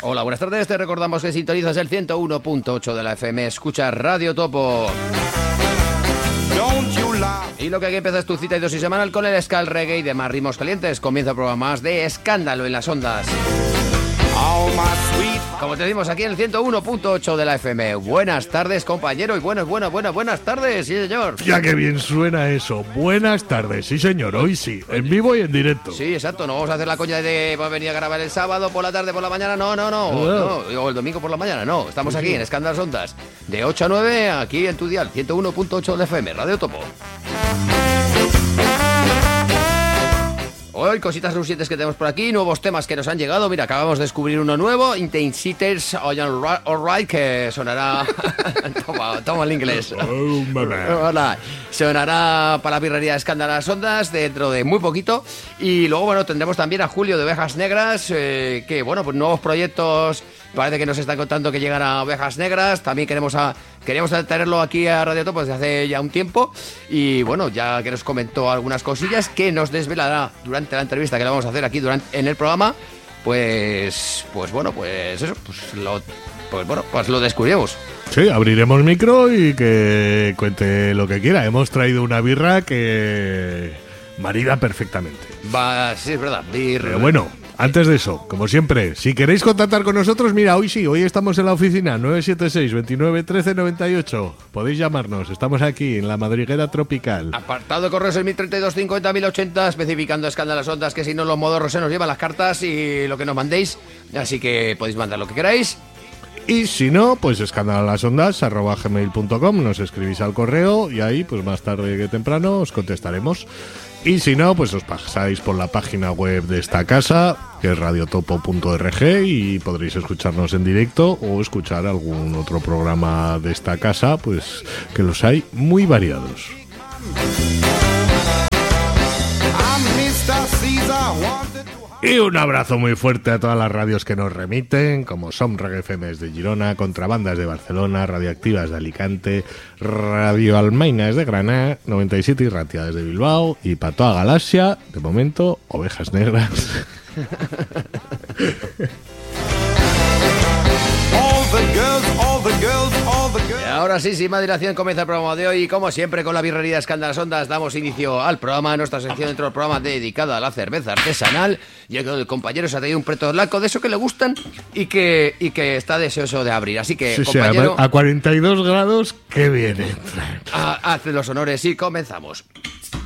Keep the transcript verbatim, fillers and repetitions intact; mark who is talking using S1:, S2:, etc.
S1: Hola, buenas tardes. Te recordamos que sintonizas el ciento uno punto ocho de la F M. Escucha Radio Topo. Y lo que aquí empieza es tu cita y dosis semanal con el ska, el reggae y demás ritmos calientes. Comienza el programa más de Escándalo en las Ondas. Como te decimos aquí en el ciento uno punto ocho de la F M. Buenas tardes, compañero, y buenas, buenas, buenas, buenas tardes, sí, señor.
S2: Ya que bien suena eso. Buenas tardes, sí, señor, hoy sí, en vivo y en directo.
S1: Sí, exacto, no vamos a hacer la coña de va a venir a grabar el sábado por la tarde, por la mañana, no, no, no, no, o el domingo por la mañana, no. Estamos aquí en Escándalo en las Ondas, de ocho a nueve, aquí en tu dial, ciento uno punto ocho de la F M, Radio Topo. Hoy cositas recientes que tenemos por aquí, nuevos temas que nos han llegado. Mira, acabamos de descubrir uno nuevo, Intensities Alright, que sonará... toma, toma el inglés. Hola. Sonará para la birrería Escándalo en las Ondas dentro de muy poquito. Y luego, bueno, tendremos también a Julio de Ovejas Negras, eh, que, bueno, pues nuevos proyectos... Parece que nos están contando que llegan a Ovejas Negras. También queremos a, queríamos tenerlo aquí a Radio Topo desde hace ya un tiempo. Y bueno, ya que nos comentó algunas cosillas que nos desvelará durante la entrevista que le vamos a hacer aquí durante, en el programa. Pues, pues bueno, pues eso, pues lo, pues bueno, pues lo descubriremos.
S2: Sí, abriremos micro y que cuente lo que quiera. Hemos traído una birra que marida perfectamente.
S1: Va, sí, es verdad. Birra.
S2: Pero bueno, antes de eso, como siempre, si queréis contactar con nosotros, mira, hoy sí, hoy estamos en la oficina nueve siete seis, veintinueve, trece, noventa y ocho. Podéis llamarnos, estamos aquí en la madriguera tropical.
S1: Apartado de correos en mil treinta y dos cincuenta mil ochenta, especificando Escándalo en las Ondas, que si no los modorros se nos llevan las cartas y lo que nos mandéis, así que podéis mandar lo que queráis.
S2: Y si no, pues escandalolasondas arroba gmail punto com, nos escribís al correo y ahí, pues más tarde que temprano, os contestaremos. Y si no, pues os pasáis por la página web de esta casa, que es radiotopo punto org, y podréis escucharnos en directo o escuchar algún otro programa de esta casa, pues que los hay muy variados. Y un abrazo muy fuerte a todas las radios que nos remiten, como Som Reggae F M de Girona, Contrabandas de Barcelona, Radioactivas de Alicante, Radio Almaina de Granada, noventa y siete y Ratia desde Bilbao, y para toda Galaxia, de momento, Ovejas Negras.
S1: Y ahora sí, sin más dilación, comienza el programa de hoy. Y como siempre, con la birrería Escándalo en las Ondas, damos inicio al programa, nuestra sección dentro del programa dedicada a la cerveza artesanal. Ya que el compañero se ha traído un preto blanco de eso que le gustan y que, y que está deseoso de abrir. Así que,
S2: sí,
S1: compañero,
S2: sí, a cuarenta y dos grados, qué viene.
S1: Hace los honores y comenzamos.